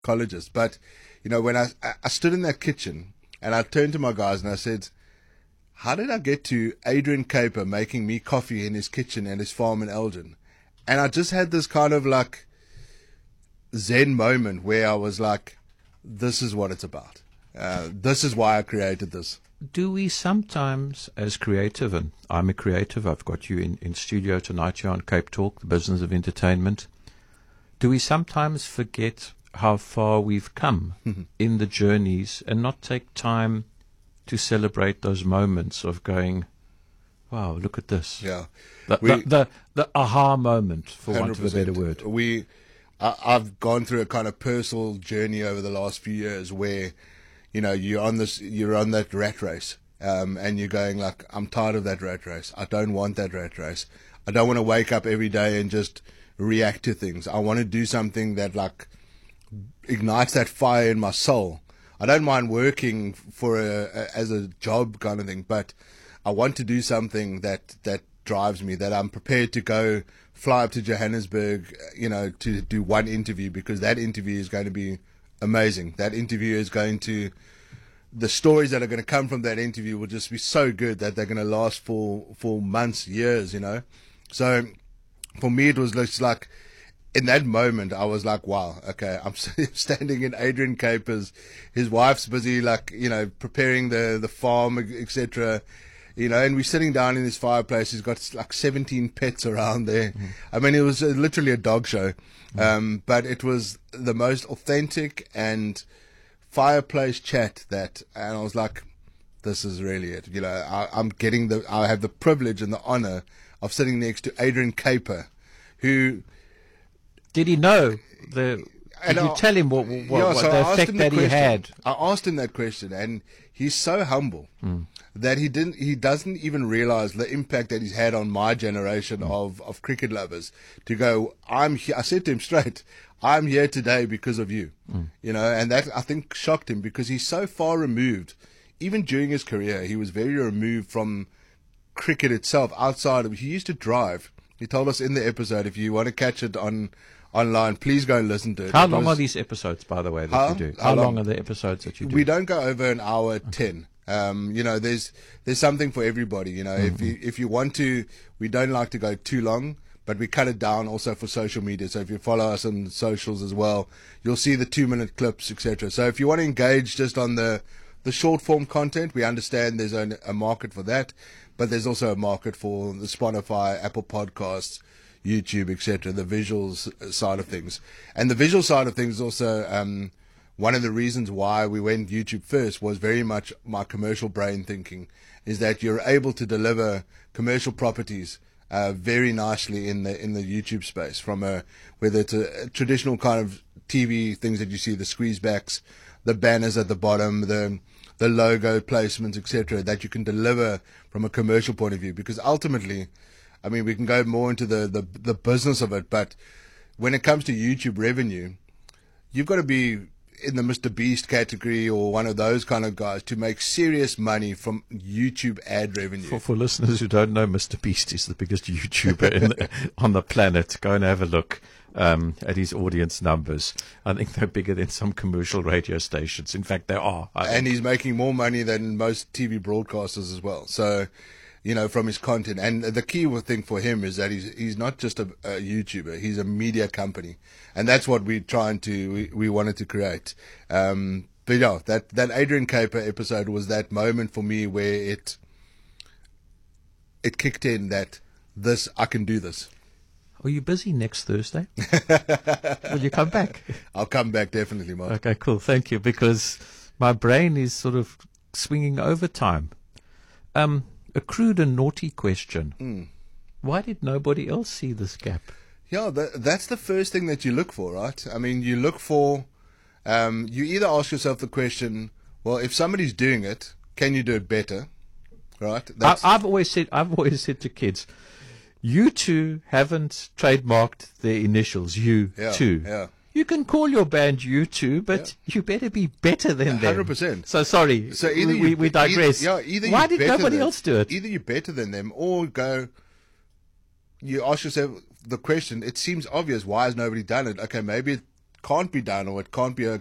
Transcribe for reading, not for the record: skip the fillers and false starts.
psychologist. But, when I stood in that kitchen and I turned to my guys and I said, how did I get to Adrian Caper making me coffee in his kitchen and his farm in Elgin? And I just had this kind of like Zen moment where I was like, this is what it's about. This is why I created this. Do we sometimes, as creative, and I'm a creative, I've got you in studio tonight here on Cape Talk, the business of entertainment, do we sometimes forget how far we've come in the journeys and not take time to celebrate those moments of going, wow, look at this? Yeah. The aha moment, for 100%. Want of a better word. I've gone through a kind of personal journey over the last few years where, you're on that rat race, and you're going like, I'm tired of that rat race. I don't want that rat race. I don't want to wake up every day and just react to things. I want to do something that like ignites that fire in my soul. I don't mind working as a job kind of thing, but I want to do something that drives me, that I'm prepared to go fly up to Johannesburg, to do one interview, because that interview is going to be amazing. That interview is the stories that are going to come from that interview will just be so good that they're going to last for months, years, So for me, it was just like, in that moment, I was like, wow, okay, I'm standing in Adrian Caper's, his wife's busy, like, preparing the farm, etc., and we're sitting down in his fireplace. He's got like 17 pets around there. I mean, it was literally a dog show. But it was the most authentic and fireplace chat and I was like, this is really it. I have the privilege and the honor of sitting next to Adrian Caper, who... Did he know did you tell him what the effect that he had? I asked him that question, and he's so humble that he doesn't even realize the impact that he's had on my generation of cricket lovers. To go, I said to him straight, I'm here today because of you, and that I think shocked him, because he's so far removed. Even during his career, he was very removed from cricket itself. He used to drive. He told us in the episode, if you want to catch it online, please go and listen to it. How long are these episodes, by the way, that you do? How long are the episodes that you do? We don't go over an hour 10. There's something for everybody. If you want to, we don't like to go too long, but we cut it down also for social media. So if you follow us on socials as well, you'll see the 2-minute clips, etc. So if you want to engage just on the short form content, we understand there's a market for that, but there's also a market for the Spotify, Apple Podcasts, YouTube, etc., the visuals side of things. And the visual side of things is also one of the reasons why we went YouTube first was very much my commercial brain thinking, is that you're able to deliver commercial properties very nicely in the YouTube space, from whether it's a traditional kind of TV things that you see, the squeeze backs, the banners at the bottom, the logo placements, etc., that you can deliver from a commercial point of view. Because ultimately, I mean, we can go more into the business of it, but when it comes to YouTube revenue, you've got to be in the Mr. Beast category or one of those kind of guys to make serious money from YouTube ad revenue. For listeners who don't know, Mr. Beast is the biggest YouTuber on the planet. Go and have a look at his audience numbers. I think they're bigger than some commercial radio stations. In fact, they are. And he's making more money than most TV broadcasters as well. So, from his content. And the key thing for him is that he's not just a YouTuber, he's a media company. And that's what we wanted to create. But yeah, that Adrian Caper episode was that moment for me where it kicked in that I can do this. Are you busy next Thursday? Will you come back? I'll come back, definitely, Mark. Okay, cool. Thank you, because my brain is sort of swinging overtime. A crude and naughty question. Why did nobody else see this gap? Yeah, that's the first thing that you look for, right? I mean, you look for, you either ask yourself the question, well, if somebody's doing it, can you do it better? Right? I've always said to kids, you two haven't trademarked their initials, U2. Yeah. You can call your band U2, but you better be better than them. 100%. So sorry, so either we digress. Why did nobody else do it? Either you're better than them, or you ask yourself the question, it seems obvious, why has nobody done it? Okay, maybe it can't be done or it can't be